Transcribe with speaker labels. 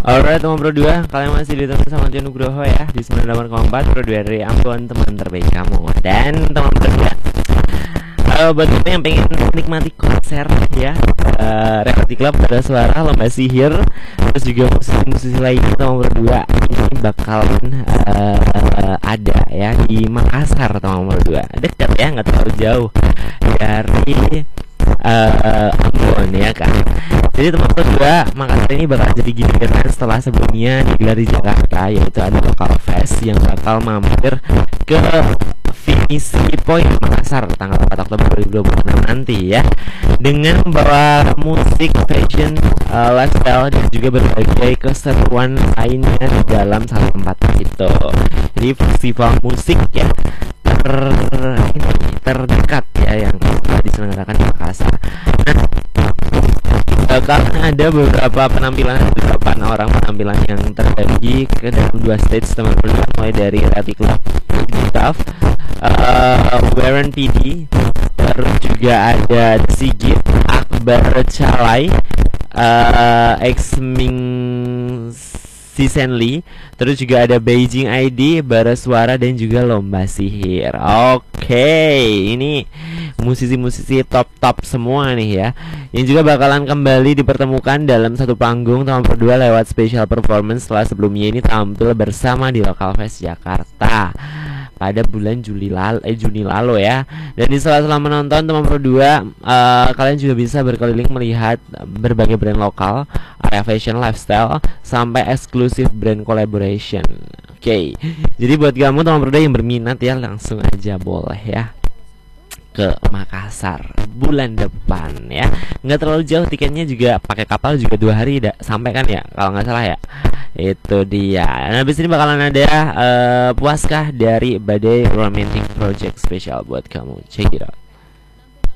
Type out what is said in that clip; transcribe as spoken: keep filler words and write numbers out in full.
Speaker 1: Alright teman Pro dua, kalian masih ditemani sama Jon Nugroho ya di sembilan puluh delapan koma empat Pro dua dari Ambon, teman terbaik kamu. Dan teman Pro dua, uh, buat kamu yang pengen menikmati konser ya, uh, Record Club, Bara Suara, Lomba Sihir, terus juga musisi-musisi lainnya teman Pro dua, ini bakalan uh, ada ya di Makassar teman Pro dua. Dekat ya, nggak terlalu jauh dari uh, Ambon ya kan. Jadi teman kedua, Makassar ini bakal jadi giliran setelah sebelumnya digelar di Jakarta, yaitu ada Local Fest yang bakal mampir ke Finisi Point Makassar tanggal empat Oktober dua ribu dua puluh enam nanti ya, dengan membawa musik, fashion, uh, lifestyle dan juga berbagai keseruan lainnya di dalam satu tempat itu. Jadi festival musik ya ter ini terdekat ya yang diselenggarakan di Makassar. Nah, karena ada beberapa penampilan, delapan orang penampilan yang terbagi ke dalam dua stage teman-teman, mulai dari Record Club, Staff, uh, Warren P D, terus juga ada Sigit, Akbar Calai, uh, X-Ming Sisenli, terus juga ada Beijing I D, Bara Suara, dan juga Lomba Sihir. Oke, ini musisi-musisi top-top semua nih ya, yang juga bakalan kembali dipertemukan dalam satu panggung teman berdua lewat special performance setelah sebelumnya ini tampil bersama di Local Fest Jakarta pada bulan Juli lalu, eh Juni lalu ya. Dan di sela-sela menonton teman berdua, uh, kalian juga bisa berkeliling melihat berbagai brand lokal, area fashion, lifestyle, sampai eksklusif brand collaboration. Oke, okay. Jadi buat kamu teman berdua yang berminat ya, langsung aja boleh ya ke Makassar bulan depan ya. Nggak terlalu jauh, tiketnya juga pakai kapal juga dua hari udah sampai kan ya, kalau nggak salah ya. Itu dia. Nah, habis ini bakalan ada uh, puaskah dari Badai Romantic Project spesial buat kamu. Check it out.